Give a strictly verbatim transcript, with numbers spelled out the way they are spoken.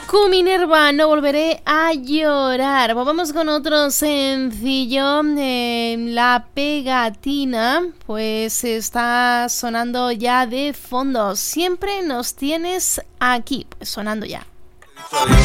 Con Minerva, no volveré a llorar. Pues vamos con otro sencillo. Eh, la pegatina, pues está sonando ya de fondo. Siempre nos tienes aquí, pues sonando ya.